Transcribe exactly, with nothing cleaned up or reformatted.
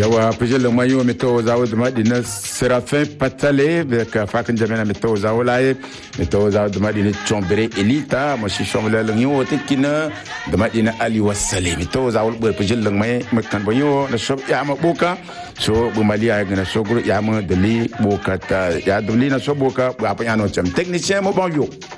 yawa pijel mayo mito zawo dama dina Serafin Patale ka fakin jamena mito zawo laye mito zawo dama dina chombere elita mo shi shomla langi o tekina dama dina Ali Wasale mito zawo bo pijel mai makan banyo na shop ya ma boka so bu malia ga na so guru ya ma dali boka ta ya dali na so boka ba pa ya no cham technicien mo banyo